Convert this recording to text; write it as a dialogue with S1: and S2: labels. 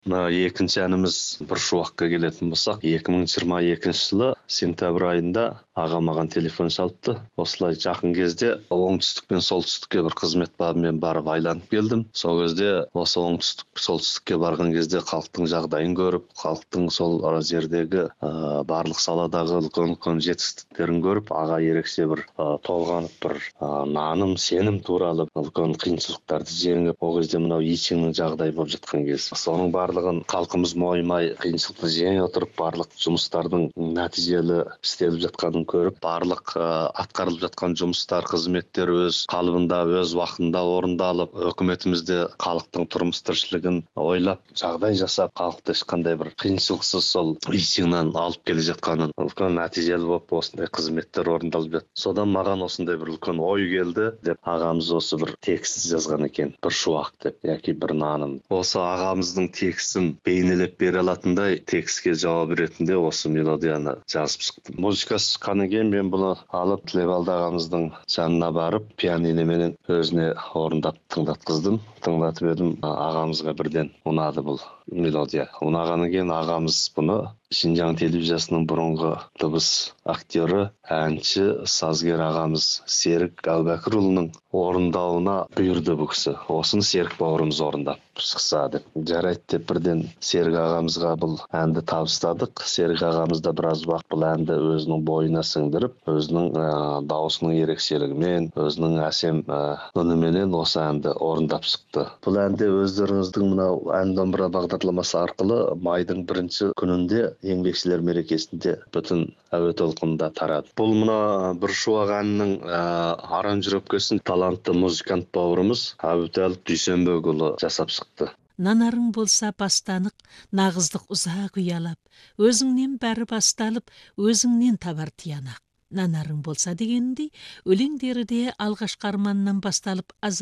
S1: Екінші әніміз бір шуаққа келетін болсақ, 2022 жылы сентябрь айында аға маған телефон шалыпты. Осылай жақын кезде оңтүстік пен солтүстікке бір қызмет бабымен барып айланып келдім. Сол кезде осы оңтүстік солтүстікке барған кезде халықтың жағдайын көріп, халықтың сол жердегі барлық саладағы үлкен жетістіктерін көріп, аға ерекше бір толғанып бір наным, сенім туралы үлкен қиыншылықтарды жеңіп, ол кезде мынау итшеңнің жағдайы болып жатқан кез. Соның барлығын халқымыз мойымай, қиыншылықты жеңе отырып, барлық жұмыстардың нәтижелі істеліп жатқанын көріп, барлық атқарылып жатқан жұмыстар, қызметтер өз қалыбында, өз уақытында орындалып, үкіметімізде халықтың тұрмыс тіршілігін ойлап, жағдай жасап, халықты ешқандай бір қиыншылықсыз сол итшеңнен алып келе жатқанын, үлкен нәтижелі болып осындай қызметтер орындалып жатыр. Содан маған осындай бір үлкен ой келді деп ағамыз осы бір текст жазған екен, бір шуақ деп, яки бір наным. Осы ағамыздың текстін бейнелеп бере алатындай текстке жауап ретінде осы мелодияны жазып шықтым. Музыкасы шыққаннан кейін мен бұны алып Тілебалды ағамыздың жанына барып, пианиноменен өзіне орындап тыңдатқыздым. Тыңдатып едім, ағамызға бірден ұнады бұл мелодия. Ұнағаннан кейін ағамыз бұны Шинжаң телевизиясының бұрынғы дыбыс актері, әнші, сазгер ағамыз Серік Әубәкірұлының орындауына бұйырды бұл кісі. Осыны Серік бауырымыз орындап шықса деп. Жарайды деп бірден Серік ағамызға бұл әнді табыстадық. Серік ағамыз да біраз уақыт бұл әнді өзінің бойына сіңдіріп, өзінің дауысының ерекшелігімен, өзінің әсем үніменен осы әнді орындап шықты. Бұл әнде өздеріңіздің мынау ән домбыра бағдарламасы арқылы майдың 1 күнінде еңбекшілер мерекесінде бүтін әуе толқынында тарады. Бұл мына бір шуақ әннің аранжировкасын талантты музыкант бауырымыз Әбутәліп Дүйсенбекұлы жасап шықты.
S2: Нанарың болса бастанық, нағыздық ұзақ ұялап, өзіңнен бәрі басталып, өзіңнен табар тиянақ. Нанарың болса дегенде, өлеңдері де алғашқы арманнан басталып